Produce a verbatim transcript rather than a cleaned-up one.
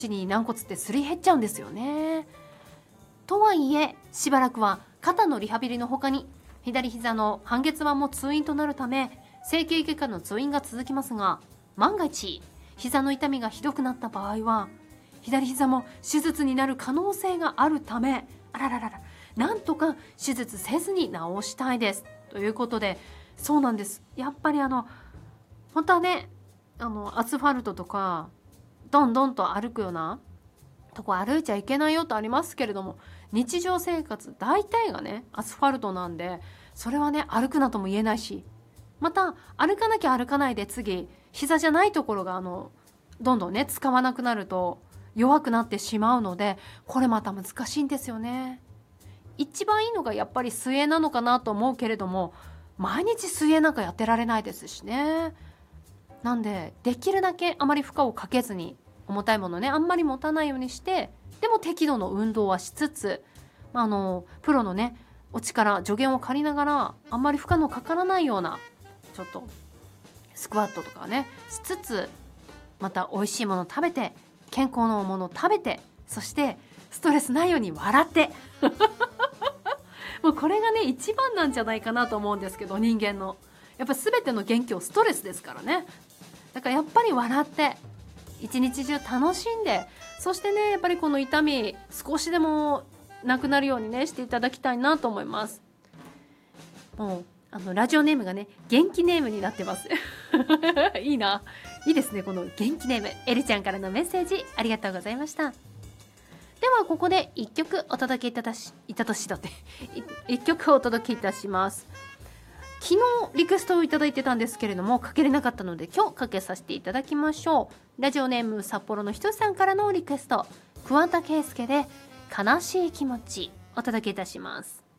に軟骨ってすり減っちゃうんですよね。とはいえしばらくは肩のリハビリの他に左膝の半月板も通院となるため整形外科の通院が続きますが、万が一膝の痛みがひどくなった場合は左膝も手術になる可能性があるため、あらららら、なんとか手術せずに治したいですということで、そうなんです。やっぱりあの本当はね、あのアスファルトとかどんどんと歩くようなとこ歩いちゃいけないよとありますけれども、日常生活大体がねアスファルトなんで、それはね歩くなとも言えないし、また歩かなきゃ歩かないで次膝じゃないところがあのどんどんね使わなくなると弱くなってしまうので、これまた難しいんですよね。一番いいのがやっぱり水泳なのかなと思うけれども、毎日水泳なんかやってられないですしね。なんでできるだけあまり負荷をかけずに、重たいものねあんまり持たないようにして、でも適度の運動はしつつ、あのプロのねお力助言を借りながら、あんまり負荷のかからないようなちょっとスクワットとかねしつつ、また美味しいもの食べて、健康のものを食べて、そしてストレスないように笑ってもうこれがね一番なんじゃないかなと思うんですけど、人間のやっぱ全ての元気をストレスですからね。だからやっぱり笑って一日中楽しんで、そしてねやっぱりこの痛み少しでもなくなるようにねしていただきたいなと思います。もうあのラジオネームがね元気ネームになってますいいな、いいですね、この元気ネーム。エルちゃんからのメッセージありがとうございました。ではここでいっきょくお届けいただしいただしだっていっきょくお届けいたします。昨日リクエストをいただいてたんですけれども、かけれなかったので今日かけさせていただきましょう。ラジオネーム札幌のひとしさんからのリクエスト、桑田佳祐で悲しい気持ちお届けいたします。